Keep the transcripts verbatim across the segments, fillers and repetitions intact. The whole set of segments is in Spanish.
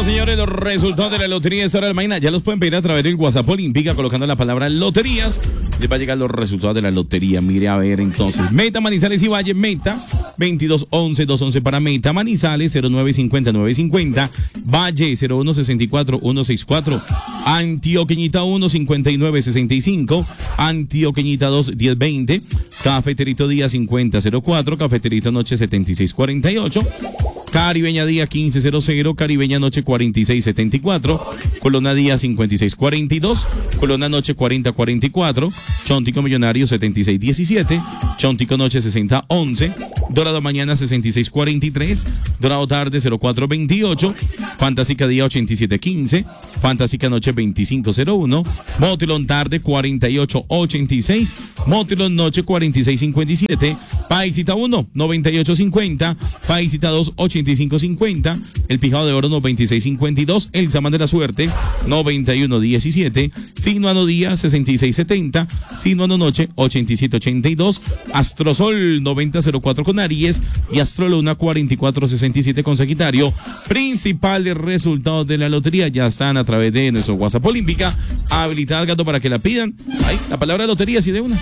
Bueno, señores, los resultados de la lotería de esta hora de la mañana ya los pueden pedir a través del WhatsApp Olímpica colocando la palabra loterías. Les va a llegar los resultados de la lotería. Mire a ver entonces. Meta, Manizales y Valle. Meta veintidós once doscientos once para Meta. Manizales cero nueve cincuenta nueve cincuenta. Valle cero uno sesenta y cuatro ciento sesenta y cuatro. Antioqueñita uno cincuenta y nueve sesenta y cinco. Antioqueñita dos diez veinte. Cafeterito Día cincuenta cero cuatro. Cafeterito Noche setenta y seis cuarenta y ocho. Caribeña Día quince cero cero, Caribeña Noche cuarenta y seis setenta y cuatro, Colona Día cincuenta y seis cuarenta y dos, Colona Noche cuarenta cuarenta y cuatro, Chontico Millonario setenta y seis diecisiete, Chontico Noche sesenta once, Dorado Mañana sesenta y seis cuarenta y tres, Dorado Tarde cero cuatro veintiocho, Fantástica Día ochenta y siete quince, Fantástica Noche veinticinco cero uno, Motilón Tarde cuarenta y ocho ochenta y seis, Motilón Noche cuarenta y seis cincuenta y siete, Paisita uno noventa y ocho cincuenta, Paisita dos ochenta y cinco cincuenta, el Pijado de Oro noventa y seis cincuenta y dos, el Samán de la Suerte noventa y uno diecisiete, Sinuano Día sesenta y seis setenta, Sinuano Noche ochenta y siete ochenta y dos, Astrosol noventa cero cuatro con Aries y Astroluna cuarenta y cuatro sesenta y siete con Sagitario. Principales resultados de la lotería ya están a través de nuestro WhatsApp Olímpica. Habilitad, gato, para que la pidan. Ahí, la palabra lotería, así de una.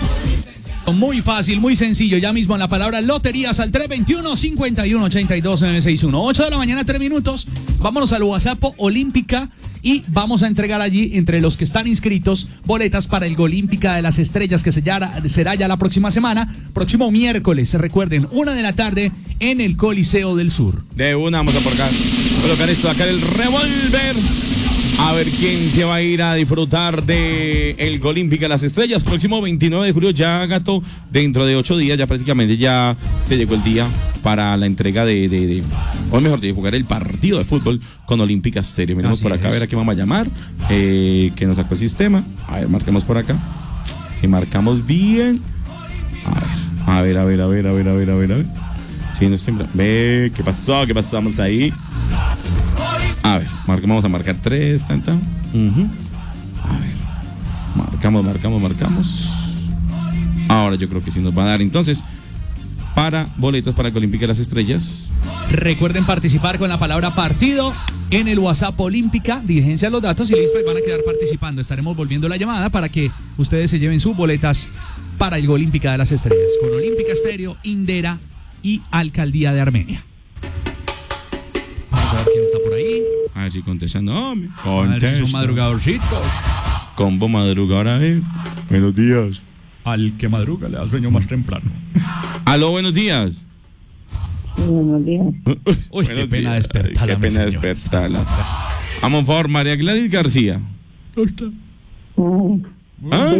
Muy fácil, muy sencillo. Ya mismo en la palabra loterías al tres veintiuno, cincuenta y uno, ochenta y dos, novecientos sesenta y uno. ocho de la mañana, tres minutos. Vámonos al WhatsApp Olímpica y vamos a entregar allí, entre los que están inscritos, boletas para el Golímpica de las Estrellas, que será ya la próxima semana, próximo miércoles. Recuerden, una de la tarde en el Coliseo del Sur. De una, vamos a por acá. Colocar esto, sacar el revólver. A ver quién se va a ir a disfrutar de el Golímpica de las Estrellas. Próximo veintinueve de julio, ya, gato, dentro de ocho días, ya prácticamente ya se llegó el día para la entrega de, de, de o mejor, de jugar el partido de fútbol con Olímpica Stereo. Miremos por acá, a ver a qué vamos a llamar, eh, que nos sacó el sistema. A ver, marquemos por acá. Que marcamos bien. A ver, a ver, a ver, a ver, a ver, a ver, a ver. Sí, no siempre. Ve, ¿qué pasó? ¿Qué pasó? Vamos ahí. A ver, marcamos, vamos a marcar tres, tan, tan. Uh-huh. A ver, marcamos, marcamos, marcamos. Ahora yo creo que sí nos va a dar entonces para boletos para el Olímpica de las Estrellas. Recuerden participar con la palabra partido en el WhatsApp Olímpica, dirigencia los datos y listo, y van a quedar participando. Estaremos volviendo la llamada para que ustedes se lleven sus boletas para el Olímpica de las Estrellas con Olímpica Stereo, Indera y Alcaldía de Armenia. Vamos a ver quién está por ahí. A ver si contestan. No, me contesta. A ver si son madrugadorcitos. Combo madrugador, a ver. Buenos días. Al que madruga le da sueño más temprano. Aló, buenos días. Buenos días. Uy, qué pena despertarla. Qué pena despertarla. Vamos, por favor, María Gladys García. ¿Ah?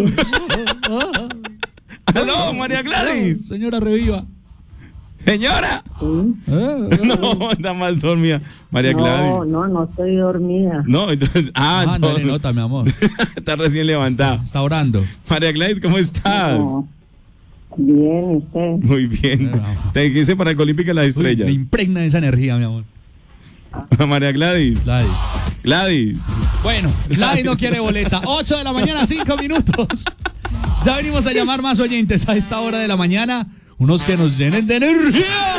Aló, María Gladys. Señora, reviva. Señora. ¿Sí? No, está más dormida. María no, Gladys. No, no, no estoy dormida. No, entonces. Ah, ah no le nota, mi amor. Está recién levantada. Está, está orando. María Gladys, ¿cómo estás? No. Bien, usted. Muy bien. No. Te quise para el Olímpica de las Estrellas. Uy, me impregna esa energía, mi amor. María Gladys. Gladys. Gladys. Bueno, Gladys no quiere boleta. ocho de la mañana, cinco minutos. Ya venimos a llamar más oyentes a esta hora de la mañana. Unos que nos llenen de energía.